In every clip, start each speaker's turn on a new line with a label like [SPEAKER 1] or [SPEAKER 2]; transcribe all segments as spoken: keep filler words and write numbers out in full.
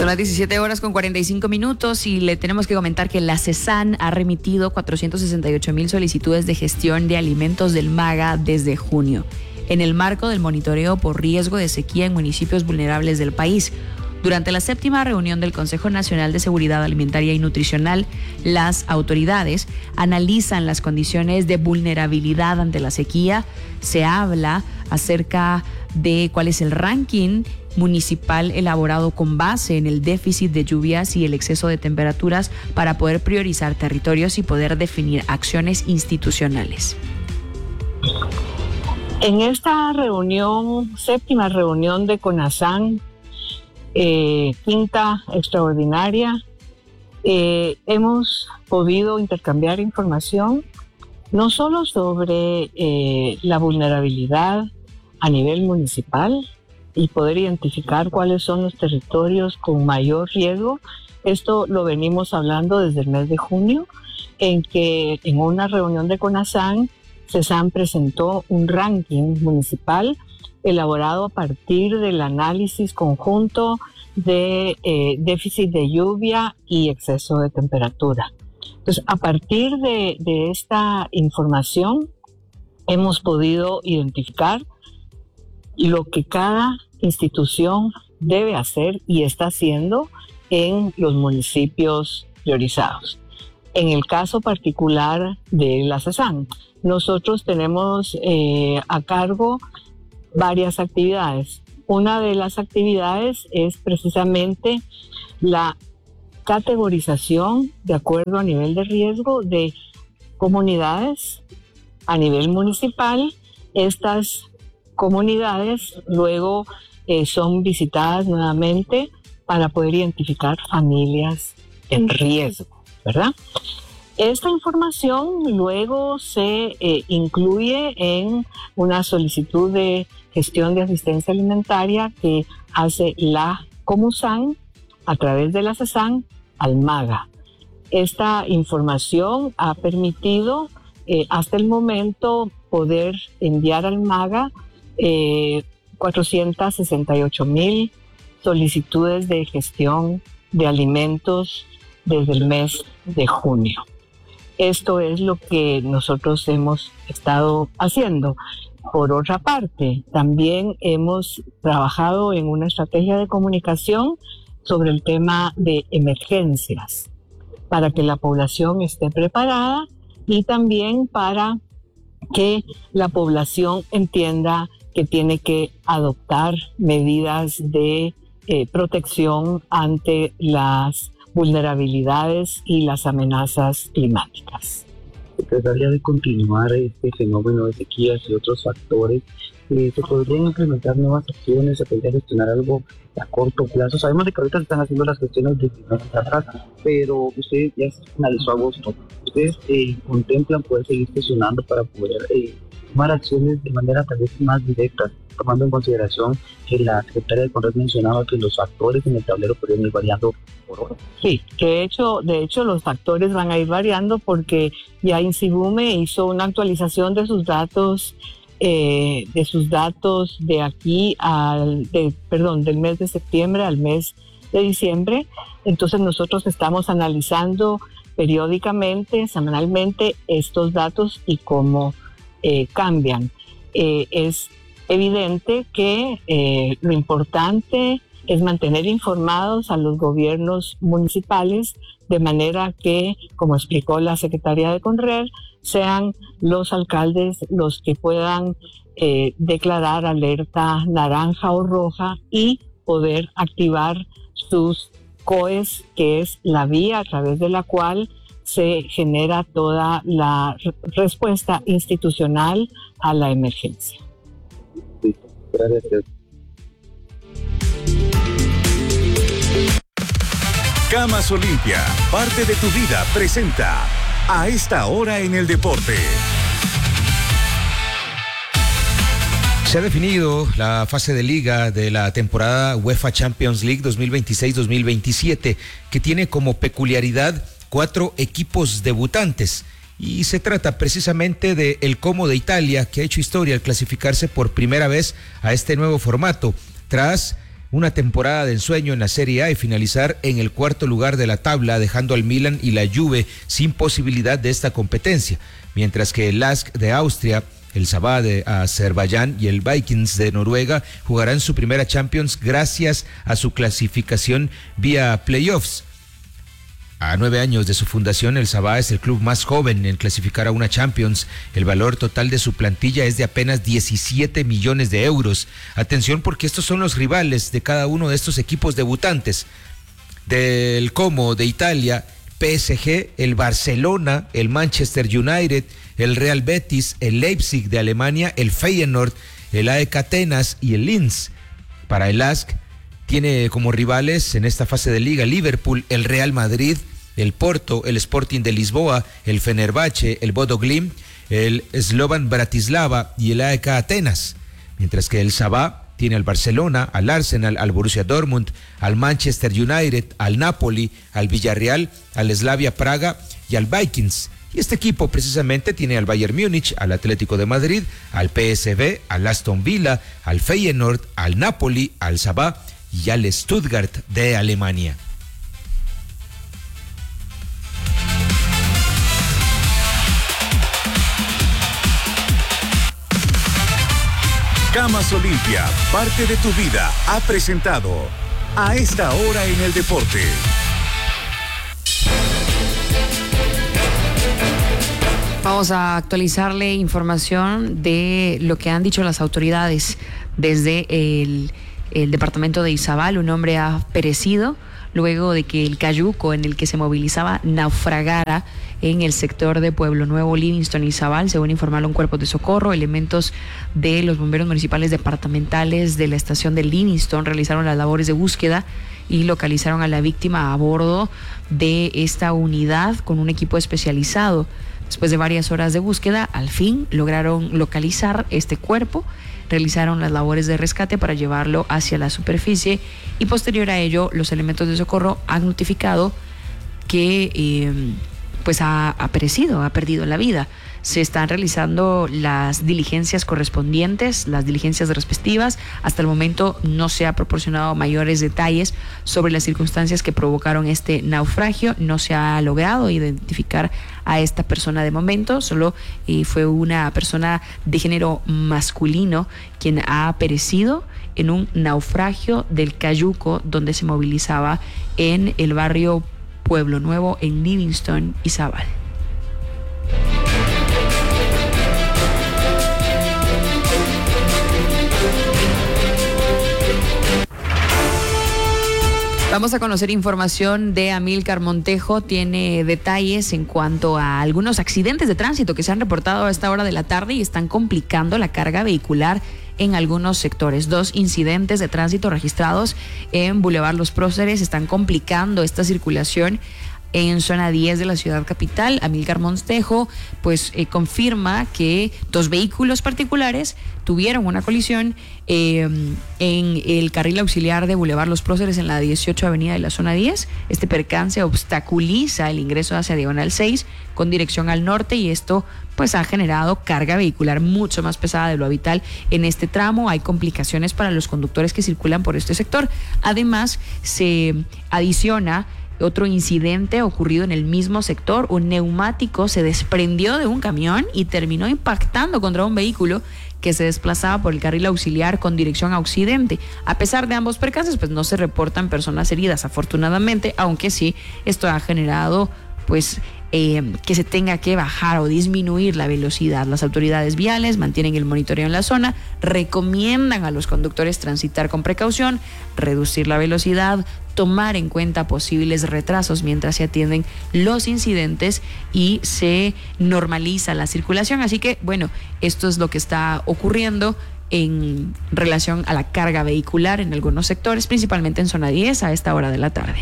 [SPEAKER 1] Son las diecisiete horas con cuarenta y cinco minutos y le tenemos que comentar que la CESAN ha remitido cuatrocientas sesenta y ocho mil solicitudes de gestión de alimentos del MAGA desde junio, en el marco del monitoreo por riesgo de sequía en municipios vulnerables del país. Durante la séptima reunión del Consejo Nacional de Seguridad Alimentaria y Nutricional, las autoridades analizan las condiciones de vulnerabilidad ante la sequía. Se habla acerca de cuál es el ranking municipal elaborado con base en el déficit de lluvias y el exceso de temperaturas para poder priorizar territorios y poder definir acciones institucionales.
[SPEAKER 2] En esta reunión, séptima reunión de CONASAN, eh, quinta extraordinaria, eh, hemos podido intercambiar información no solo sobre eh, la vulnerabilidad a nivel municipal y poder identificar cuáles son los territorios con mayor riesgo. Esto lo venimos hablando desde el mes de junio, en que en una reunión de CONASAN, CESAN presentó un ranking municipal elaborado a partir del análisis conjunto de eh, déficit de lluvia y exceso de temperatura. Entonces, a partir de, de esta información, hemos podido identificar lo que cada institución debe hacer y está haciendo en los municipios priorizados. En el caso particular de la CESAN, nosotros tenemos eh, a cargo varias actividades. Una de las actividades es precisamente la categorización de acuerdo a nivel de riesgo de comunidades a nivel municipal. Estas comunidades luego eh, son visitadas nuevamente para poder identificar familias en riesgo, ¿verdad? Esta información luego se eh, incluye en una solicitud de gestión de asistencia alimentaria que hace la Comusan a través de la CESAN al MAGA. Esta información ha permitido eh, hasta el momento poder enviar al MAGA eh, cuatrocientas sesenta y ocho mil solicitudes de gestión de alimentos desde el mes de junio. Esto es lo que nosotros hemos estado haciendo. Por otra parte, también hemos trabajado en una estrategia de comunicación sobre el tema de emergencias, para que la población esté preparada y también para que la población entienda que tiene que adoptar medidas de eh, protección ante las vulnerabilidades y las amenazas climáticas.
[SPEAKER 3] Se trataría de continuar este fenómeno de sequías y otros factores. Eh, ¿Se podrían implementar nuevas acciones? ¿Se podría gestionar algo a corto plazo? Sabemos de que ahorita se están haciendo las gestiones de atrás, pero usted ya finalizó agosto. ¿Ustedes eh, contemplan poder seguir gestionando para poder eh, tomar acciones de manera tal vez más directa, tomando en consideración que la secretaria de Conred mencionaba que los factores en el tablero podrían ir variando por hora?
[SPEAKER 2] Sí, de hecho, de hecho los factores van a ir variando porque ya INSIBUME hizo una actualización de sus datos, eh, de sus datos de aquí al, de, perdón, del mes de septiembre al mes de diciembre. Entonces nosotros estamos analizando periódicamente, semanalmente, estos datos y cómo eh, cambian. Eh, es evidente que eh, lo importante es mantener informados a los gobiernos municipales de manera que, como explicó la secretaria de Conred, sean los alcaldes los que puedan eh, declarar alerta naranja o roja y poder activar sus C O Es, que es la vía a través de la cual se genera toda la respuesta institucional a la emergencia.
[SPEAKER 3] Sí, gracias.
[SPEAKER 4] Camas Olimpia, parte de tu vida, presenta A Esta Hora en el Deporte.
[SPEAKER 5] Se ha definido la fase de liga de la temporada UEFA Champions League dos mil veintiséis dos mil veintisiete, que tiene como peculiaridad cuatro equipos debutantes. Y se trata precisamente de el Como de Italia, que ha hecho historia al clasificarse por primera vez a este nuevo formato, tras una temporada de ensueño en la Serie A y finalizar en el cuarto lugar de la tabla, dejando al Milan y la Juve sin posibilidad de esta competencia, mientras que el Lask de Austria, el Sabah de Azerbaiyán y el Vikings de Noruega jugarán su primera Champions gracias a su clasificación vía playoffs. A nueve años de su fundación, el Sabah es el club más joven en clasificar a una Champions. El valor total de su plantilla es de apenas diecisiete millones de euros. Atención, porque estos son los rivales de cada uno de estos equipos debutantes. Del Como de Italia, P S G, el Barcelona, el Manchester United, el Real Betis, el Leipzig de Alemania, el Feyenoord, el A E K Atenas y el Linz. Para el Lask tiene como rivales en esta fase de liga Liverpool, el Real Madrid, el Porto, el Sporting de Lisboa, el Fenerbahce, el Bodo Glimt, el Slovan Bratislava y el A E K Atenas, mientras que el Sabah tiene al Barcelona, al Arsenal, al Borussia Dortmund, al Manchester United, al Napoli, al Villarreal, al Slavia Praga y al Vikings. Y este equipo precisamente tiene al Bayern Múnich, al Atlético de Madrid, al P S V, al Aston Villa, al Feyenoord, al Napoli, al Sabah y al Stuttgart de Alemania.
[SPEAKER 4] Camas Olimpia, parte de tu vida, ha presentado A Esta Hora en el Deporte.
[SPEAKER 1] Vamos a actualizarle información de lo que han dicho las autoridades desde el, el departamento de Izabal. Un hombre ha perecido luego de que el cayuco en el que se movilizaba naufragara en el sector de Pueblo Nuevo, Livingston y Izabal, según informaron cuerpos de socorro. Elementos de los bomberos municipales departamentales de la estación de Livingston realizaron las labores de búsqueda y localizaron a la víctima a bordo de esta unidad con un equipo especializado. Después de varias horas de búsqueda, al fin lograron localizar este cuerpo, realizaron las labores de rescate para llevarlo hacia la superficie y posterior a ello los elementos de socorro han notificado que eh, pues ha, ha perecido, ha perdido la vida. Se están realizando las diligencias correspondientes, las diligencias respectivas. Hasta el momento no se ha proporcionado mayores detalles sobre las circunstancias que provocaron este naufragio. No se ha logrado identificar a esta persona de momento. Solo eh, fue una persona de género masculino quien ha perecido en un naufragio del cayuco donde se movilizaba en el barrio Pueblo Nuevo en Livingston, Izabal. Vamos a conocer información de Amílcar Montejo. Tiene detalles en cuanto a algunos accidentes de tránsito que se han reportado a esta hora de la tarde y están complicando la carga vehicular en algunos sectores. Dos incidentes de tránsito registrados en Boulevard Los Próceres están complicando esta circulación en zona diez de la ciudad capital. Amílcar Montejo pues eh, confirma que dos vehículos particulares tuvieron una colisión eh, en el carril auxiliar de Boulevard Los Próceres en la dieciocho avenida de la zona diez. Este percance obstaculiza el ingreso hacia Diagonal seis con dirección al norte y esto pues ha generado carga vehicular mucho más pesada de lo habitual en este tramo. Hay complicaciones para los conductores que circulan por este sector. Además, se adiciona otro incidente ocurrido en el mismo sector. Un neumático se desprendió de un camión y terminó impactando contra un vehículo que se desplazaba por el carril auxiliar con dirección a occidente. A pesar de ambos percances, pues no se reportan personas heridas, afortunadamente, aunque sí esto ha generado pues eh, que se tenga que bajar o disminuir la velocidad. Las autoridades viales mantienen el monitoreo en la zona, recomiendan a los conductores transitar con precaución, reducir la velocidad, tomar en cuenta posibles retrasos mientras se atienden los incidentes y se normaliza la circulación. Así que, bueno, esto es lo que está ocurriendo en relación a la carga vehicular en algunos sectores, principalmente en zona diez a esta hora de la tarde.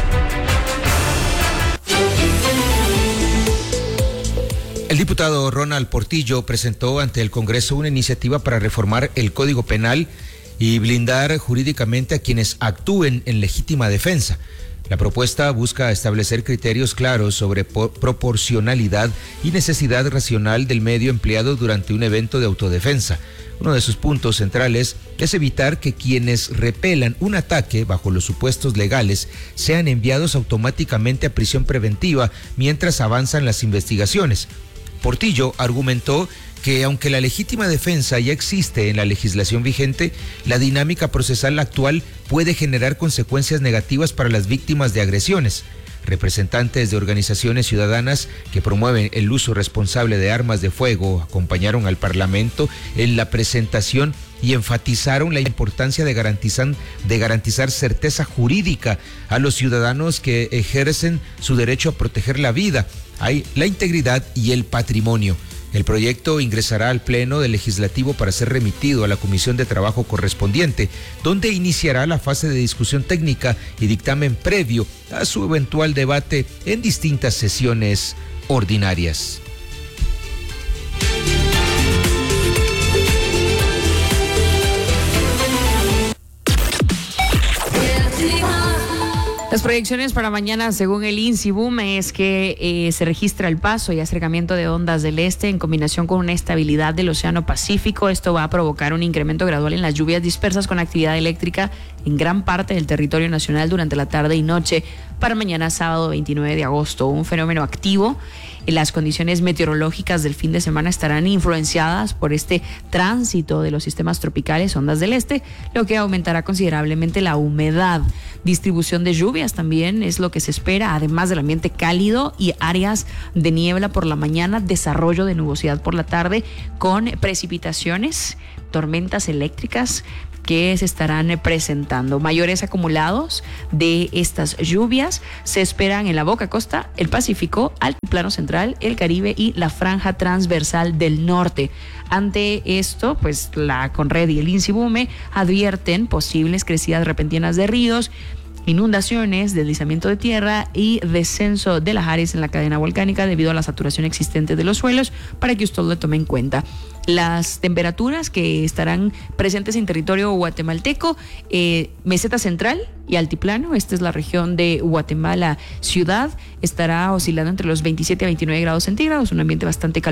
[SPEAKER 5] El diputado Ronald Portillo presentó ante el Congreso una iniciativa para reformar el Código Penal y blindar jurídicamente a quienes actúen en legítima defensa. La propuesta busca establecer criterios claros sobre proporcionalidad y necesidad racional del medio empleado durante un evento de autodefensa. Uno de sus puntos centrales es evitar que quienes repelan un ataque bajo los supuestos legales sean enviados automáticamente a prisión preventiva mientras avanzan las investigaciones. Portillo argumentó que aunque la legítima defensa ya existe en la legislación vigente, la dinámica procesal actual puede generar consecuencias negativas para las víctimas de agresiones. Representantes de organizaciones ciudadanas que promueven el uso responsable de armas de fuego acompañaron al Parlamento en la presentación y enfatizaron la importancia de garantizar, de garantizar certeza jurídica a los ciudadanos que ejercen su derecho a proteger la vida, la integridad y el patrimonio. El proyecto ingresará al Pleno del Legislativo para ser remitido a la Comisión de Trabajo correspondiente, donde iniciará la fase de discusión técnica y dictamen previo a su eventual debate en distintas sesiones ordinarias.
[SPEAKER 1] Las proyecciones para mañana, según el INSIBUM, es que eh, se registra el paso y acercamiento de ondas del este en combinación con una estabilidad del Océano Pacífico. Esto va a provocar un incremento gradual en las lluvias dispersas con actividad eléctrica en gran parte del territorio nacional durante la tarde y noche para mañana sábado veintinueve de agosto. Un fenómeno activo. Las condiciones meteorológicas del fin de semana estarán influenciadas por este tránsito de los sistemas tropicales, ondas del este, lo que aumentará considerablemente la humedad. Distribución de lluvias también es lo que se espera, además del ambiente cálido y áreas de niebla por la mañana, desarrollo de nubosidad por la tarde con precipitaciones, tormentas eléctricas que se estarán presentando. Mayores acumulados de estas lluvias se esperan en la Boca Costa, el Pacífico, Altiplano Central, el Caribe y la franja transversal del norte. Ante esto, pues la Conred y el INSIBUME advierten posibles crecidas repentinas de ríos, inundaciones, deslizamiento de tierra y descenso de las áreas en la cadena volcánica debido a la saturación existente de los suelos, para que usted lo tome en cuenta. Las temperaturas que estarán presentes en territorio guatemalteco, eh, meseta central y altiplano, esta es la región de Guatemala ciudad, estará oscilando entre los veintisiete a veintinueve grados centígrados, un ambiente bastante caluroso.